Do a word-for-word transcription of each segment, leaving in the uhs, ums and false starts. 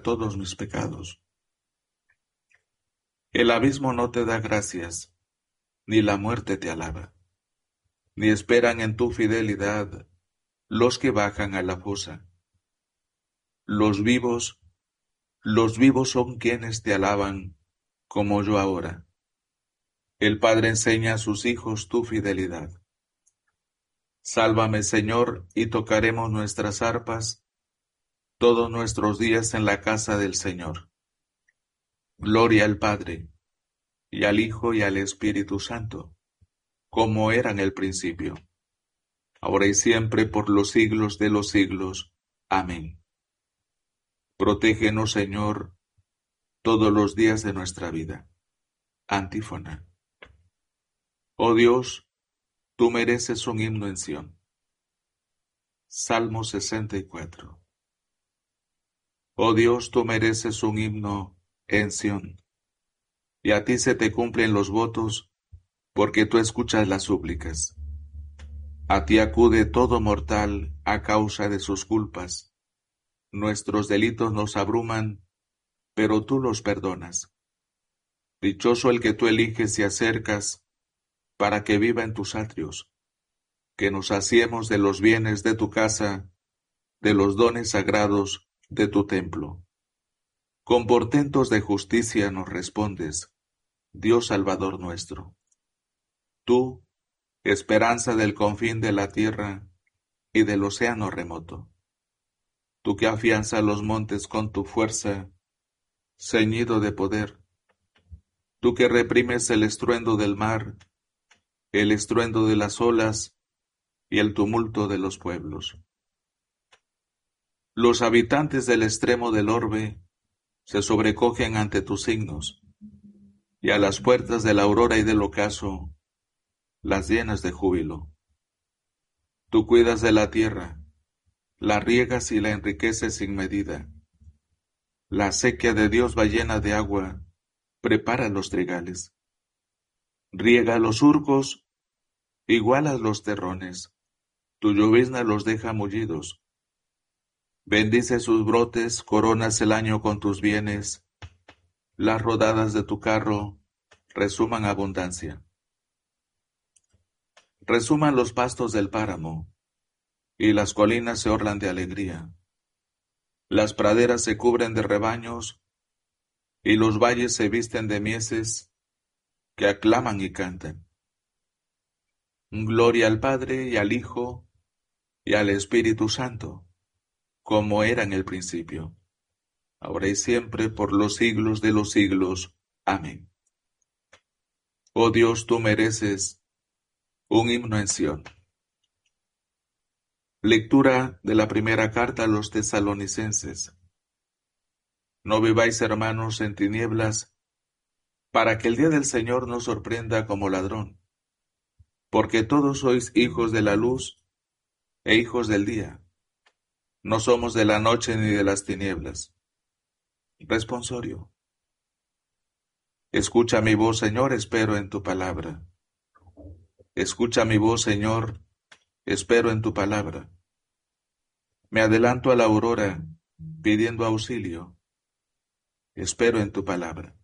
todos mis pecados. El abismo no te da gracias, ni la muerte te alaba, ni esperan en tu fidelidad los que bajan a la fosa. Los vivos, los vivos son quienes te alaban, como yo ahora. El Padre enseña a sus hijos tu fidelidad. Sálvame, Señor, y tocaremos nuestras arpas todos nuestros días en la casa del Señor. Gloria al Padre, y al Hijo, y al Espíritu Santo, como era en el principio, ahora y siempre, por los siglos de los siglos. Amén. Protégenos, Señor, todos los días de nuestra vida. Antífona. Oh Dios, tú mereces un himno en Sión. Salmo sesenta y cuatro. Oh Dios, tú mereces un himno en Sión, y a ti se te cumplen los votos, porque tú escuchas las súplicas. A ti acude todo mortal a causa de sus culpas. Nuestros delitos nos abruman, pero tú los perdonas. Dichoso el que tú eliges y acercas, para que viva en tus atrios, que nos saciemos de los bienes de tu casa, de los dones sagrados de tu templo. Con portentos de justicia nos respondes, Dios Salvador nuestro. Tú, esperanza del confín de la tierra y del océano remoto. Tú que afianzas los montes con tu fuerza, ceñido de poder. Tú que reprimes el estruendo del mar, el estruendo de las olas y el tumulto de los pueblos. Los habitantes del extremo del orbe se sobrecogen ante tus signos, y a las puertas de la aurora y del ocaso las llenas de júbilo. Tú cuidas de la tierra, la riegas y la enriqueces sin medida. La acequia de Dios va llena de agua, prepara los trigales. Riega los surcos, igualas los terrones, tu llovizna los deja mullidos. Bendice sus brotes, coronas el año con tus bienes, las rodadas de tu carro resuman abundancia. Resuman los pastos del páramo, y las colinas se orlan de alegría. Las praderas se cubren de rebaños, y los valles se visten de mieses que aclaman y cantan. Gloria al Padre y al Hijo y al Espíritu Santo, como era en el principio, ahora y siempre, por los siglos de los siglos. Amén. Oh Dios, tú mereces un himno en Sión. Lectura de la primera carta a los tesalonicenses. No viváis, hermanos, en tinieblas, para que el día del Señor no sorprenda como ladrón, porque todos sois hijos de la luz e hijos del día. No somos de la noche ni de las tinieblas. Responsorio. Escucha mi voz, Señor, espero en tu palabra. Escucha mi voz, Señor, espero en tu palabra. Me adelanto a la aurora, pidiendo auxilio. Espero en tu palabra.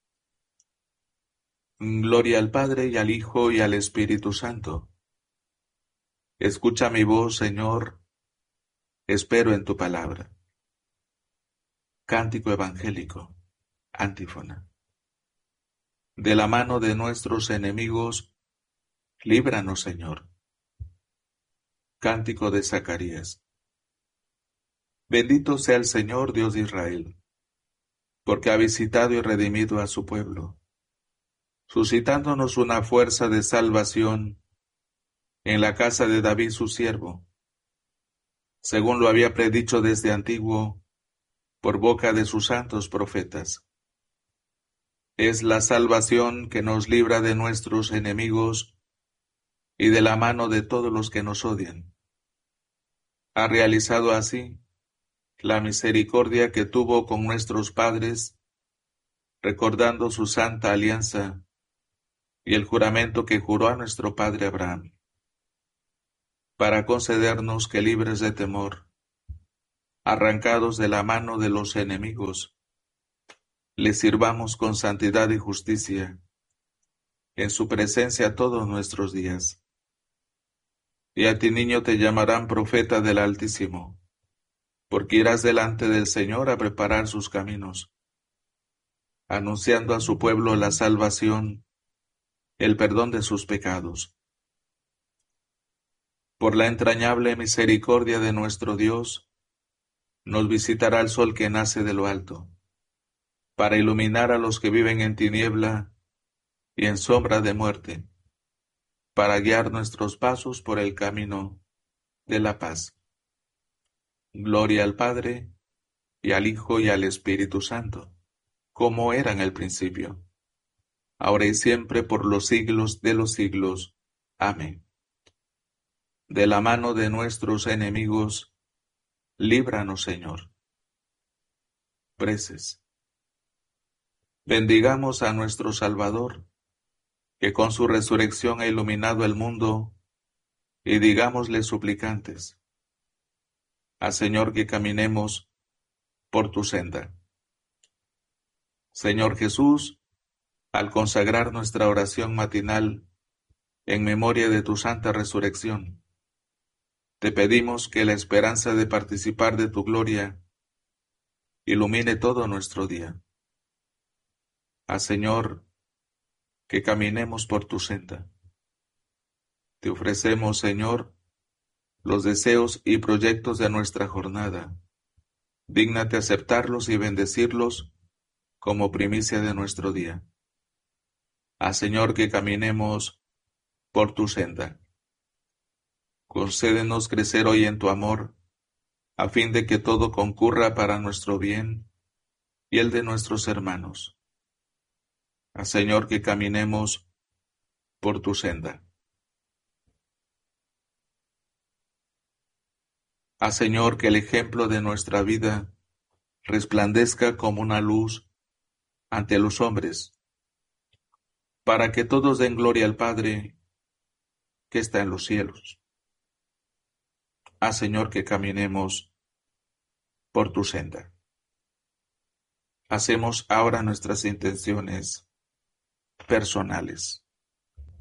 Gloria al Padre y al Hijo y al Espíritu Santo. Escucha mi voz, Señor, espero en tu palabra. Cántico evangélico. Antífona. De la mano de nuestros enemigos, líbranos, Señor. Cántico de Zacarías. Bendito sea el Señor Dios de Israel, porque ha visitado y redimido a su pueblo, suscitándonos una fuerza de salvación en la casa de David su siervo, según lo había predicho desde antiguo por boca de sus santos profetas. Es la salvación que nos libra de nuestros enemigos y de la mano de todos los que nos odian. Ha realizado así la misericordia que tuvo con nuestros padres, recordando su santa alianza y el juramento que juró a nuestro padre Abraham, para concedernos que, libres de temor, arrancados de la mano de los enemigos, le sirvamos con santidad y justicia, en su presencia todos nuestros días. Y a ti, niño, te llamarán profeta del Altísimo, porque irás delante del Señor a preparar sus caminos, anunciando a su pueblo la salvación, el perdón de sus pecados. Por la entrañable misericordia de nuestro Dios, nos visitará el sol que nace de lo alto, para iluminar a los que viven en tiniebla y en sombra de muerte, para guiar nuestros pasos por el camino de la paz. Gloria al Padre, y al Hijo, y al Espíritu Santo, como era en el principio, ahora y siempre, por los siglos de los siglos. Amén. De la mano de nuestros enemigos, líbranos, Señor. Preces. Bendigamos a nuestro Salvador, que con su resurrección ha iluminado el mundo, y digámosle suplicantes: al Señor, que caminemos por tu senda. Señor Jesús, al consagrar nuestra oración matinal en memoria de tu santa resurrección, te pedimos que la esperanza de participar de tu gloria ilumine todo nuestro día. Al Señor, que caminemos por tu senda. Te ofrecemos, Señor, los deseos y proyectos de nuestra jornada. Dígnate aceptarlos y bendecirlos como primicia de nuestro día. Al Señor, que caminemos por tu senda. Concédenos crecer hoy en tu amor, a fin de que todo concurra para nuestro bien y el de nuestros hermanos. Al Señor, que caminemos por tu senda. Al Señor, que el ejemplo de nuestra vida resplandezca como una luz ante los hombres, para que todos den gloria al Padre que está en los cielos. Al Señor, que caminemos por tu senda. Hacemos ahora nuestras intenciones personales.